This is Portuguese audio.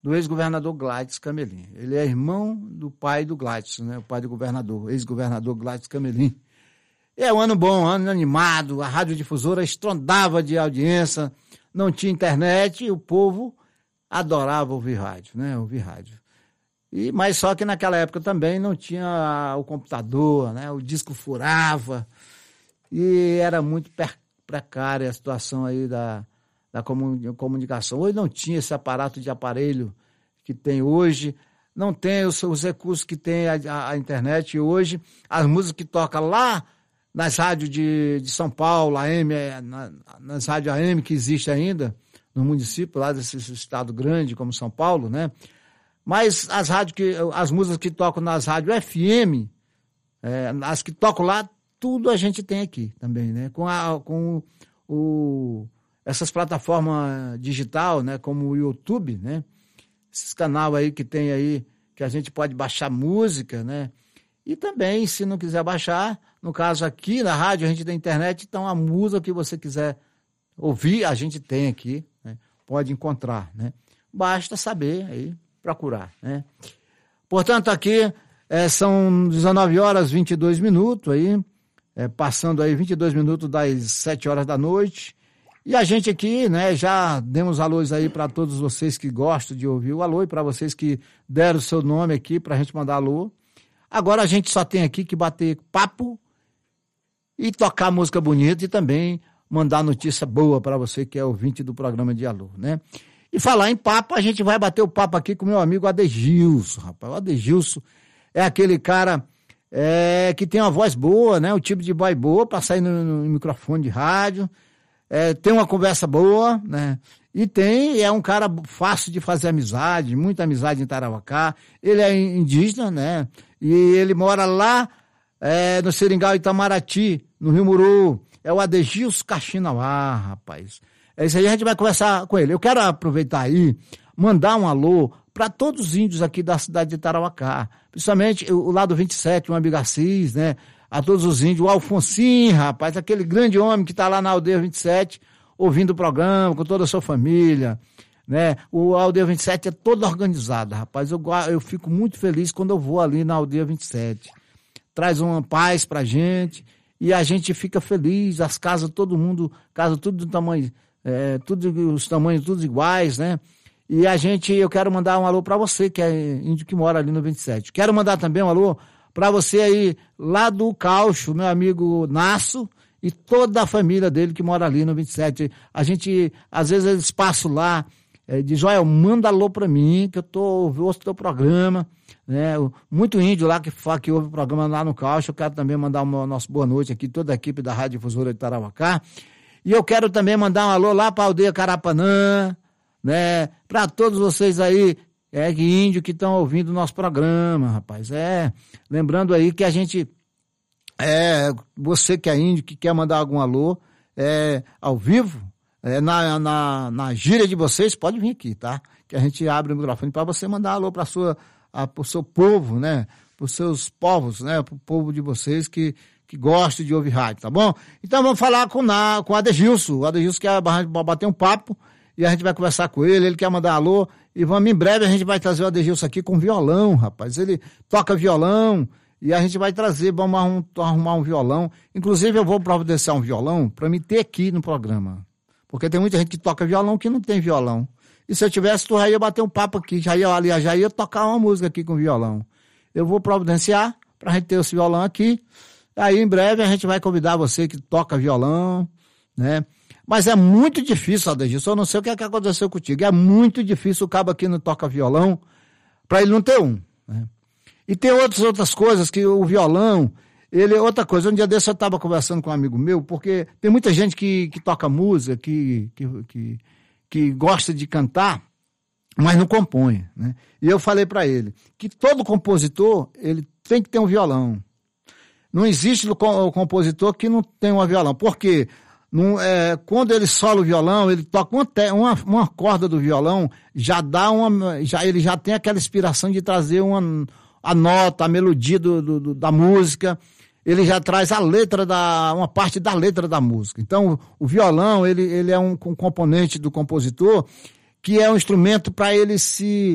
do ex-governador Gladys Camelim. Ele é irmão do pai do Gladys, né? O pai do governador, ex-governador Gladys Camelim. É um ano bom, um ano animado, a radiodifusora estrondava de audiência, não tinha internet e o povo adorava ouvir rádio, né? Ouvir rádio. Mas só que naquela época também não tinha o computador, né? O disco furava e era muito precária a situação aí da comunicação. Hoje não tinha esse aparato de aparelho que tem hoje, não tem os recursos que tem a internet hoje. As músicas que tocam lá nas rádios de São Paulo, AM, nas rádios AM que existe ainda, no município lá desse estado grande como São Paulo, né? Mas as músicas que tocam nas rádios FM, as que tocam lá, tudo a gente tem aqui também, né? Essas plataformas digital, né? Como o YouTube, né? Esses canais aí que tem aí, que a gente pode baixar música, né? E também, se não quiser baixar, no caso aqui na rádio, a gente tem internet, então a música que você quiser ouvir, a gente tem aqui, né? Pode encontrar, né? Basta saber aí, procurar, né? Portanto, aqui são 19 horas e 22 minutos aí, passando aí 22 minutos das 7 horas da noite. E a gente aqui, né, já demos alôs aí para todos vocês que gostam de ouvir o alô e para vocês que deram o seu nome aqui para a gente mandar alô. Agora a gente só tem aqui que bater papo e tocar música bonita e também mandar notícia boa para você que é ouvinte do programa de alô, né? E falar em papo, a gente vai bater o papo aqui com meu amigo Adegilson, rapaz. O Adegilson é aquele cara que tem uma voz boa, né? O tipo de voz boa para sair no microfone de rádio. Tem uma conversa boa, né? E é um cara fácil de fazer amizade, muita amizade em Tarauacá. Ele é indígena, né? E ele mora lá no Seringal Itamaraty, no Rio Muru. É o Adegilson Kaxinawá, rapaz. É isso aí, a gente vai conversar com ele. Eu quero aproveitar aí, mandar um alô para todos os índios aqui da cidade de Tarauacá. Principalmente o lado 27, o amigo Assis, né? A todos os índios, o Alfonsinho, rapaz, aquele grande homem que está lá na aldeia 27, ouvindo o programa com toda a sua família, né? O aldeia 27 é toda organizada, rapaz. Eu fico muito feliz quando eu vou ali na aldeia 27. Traz uma paz pra gente e a gente fica feliz. As casas, todo mundo, casa tudo do tamanho, os tamanhos todos iguais, né? E eu quero mandar um alô para você, que é índio que mora ali no 27. Quero mandar também um alô para você aí, lá do Caucho, meu amigo Nasso, e toda a família dele que mora ali no 27. A gente, às vezes, eles passam lá, diz, Joel, manda alô para mim, que eu ouço teu programa, né? Muito índio lá que ouve o programa lá no Caucho. Eu quero também mandar uma nossa boa noite aqui, toda a equipe da Rádio Difusora de Tarauacá. E eu quero também mandar um alô lá para a aldeia Carapanã, né? Para todos vocês aí, índio que estão ouvindo o nosso programa, rapaz. Lembrando aí que a gente, você que é índio, que quer mandar algum alô, ao vivo, na gíria de vocês, pode vir aqui, tá? Que a gente abre o microfone para você mandar alô para o seu povo, né? Para os seus povos, né? Para o povo de vocês que gosta de ouvir rádio, tá bom? Então vamos falar com o Adegilson. O Adegilson quer bater um papo e a gente vai conversar com ele quer mandar alô e em breve a gente vai trazer o Adegilson aqui com violão, rapaz. Ele toca violão e a gente vai trazer, vamos arrumar um violão. Inclusive eu vou providenciar um violão para me ter aqui no programa, porque tem muita gente que toca violão que não tem violão. E se eu tivesse, tu já ia bater um papo aqui, já ia tocar uma música aqui com violão. Eu vou providenciar pra gente ter esse violão aqui. Aí, em breve, a gente vai convidar você que toca violão, né? Mas é muito difícil, Adegilson, eu não sei o que aconteceu contigo. É muito difícil o cabo aqui não toca violão pra ele não ter um, né? E tem outras coisas que o violão, outra coisa, um dia desse eu estava conversando com um amigo meu, porque tem muita gente que toca música, que gosta de cantar, mas não compõe, né? E eu falei para ele que todo compositor, ele tem que ter um violão. Não existe o compositor que não tem um violão, porque quando ele sola o violão, ele toca uma corda do violão, ele já tem aquela inspiração de trazer a nota, a melodia da música, ele já traz uma parte da letra da música. Então, o violão, ele é um componente do compositor que é um instrumento para ele se